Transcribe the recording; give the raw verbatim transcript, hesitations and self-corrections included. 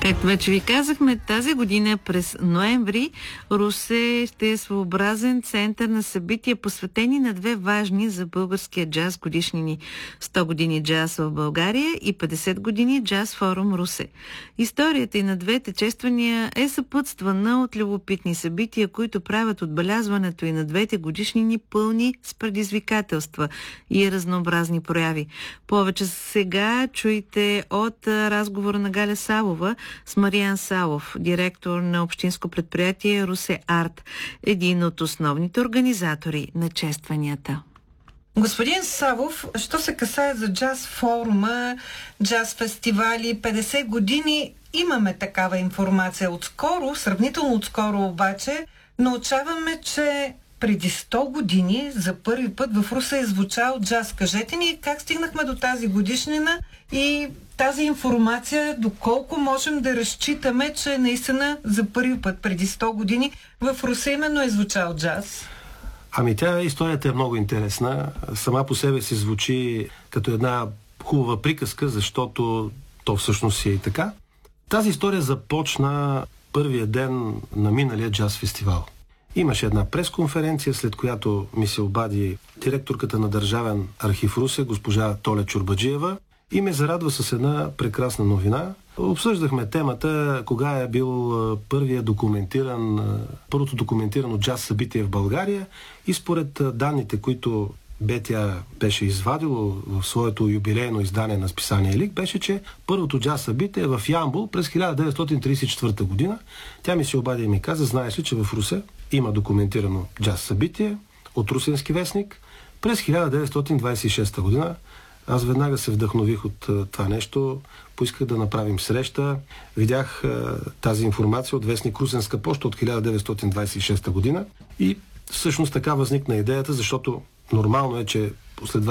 Както вече ви казахме, тази година през ноември Русе ще е своеобразен център на събития, посветени на две важни за българския джаз годишнини: сто години джаз в България и петдесет години джаз форум Русе. Историята и на двете чествания е съпътствана от любопитни събития, които правят отбелязването и на двете годишнини пълни с предизвикателства и разнообразни прояви. Повече сега чуйте от разговора на Галя Савова с Мариан Савов, директор на общинско предприятие Русе Арт, един от основните организатори на честванията. Господин Савов, що се касае за джаз форума, джаз фестивали, петдесет години, имаме такава информация. Отскоро, сравнително отскоро обаче, научаваме, че преди сто години за първи път в Русе е звучал джаз. Кажете ни как стигнахме до тази годишнина и тази информация, доколко можем да разчитаме, че наистина за първи път преди сто години в Русе именно е звучал джаз? Ами тя, историята е много интересна. Сама по себе си звучи като една хубава приказка, защото то всъщност е и така. Тази история започна първия ден на миналия джаз фестивал. Имаше една пресконференция, след която ми се обади директорката на Държавен архив Русе, госпожа Толя Чурбаджиева, и ме зарадва с една прекрасна новина. Обсъждахме темата, кога е бил първият документиран, първото документирано джаз събитие в България, и според данните, които БТА беше извадило в своето юбилейно издание на списание Елик, беше, че първото джаз събитие е в Ямбол през хиляда деветстотин тридесет и четвърта година. Тя ми се обади и ми каза: знаеш ли, че в Русе има документирано джаз събитие от Русенски вестник през хиляда деветстотин двадесет и шеста година. Аз веднага се вдъхнових от това нещо, поисках да направим среща, видях тази информация от вестник Русенска поща от хиляда деветстотин двадесет и шеста година и всъщност така възникна идеята, защото нормално е, че след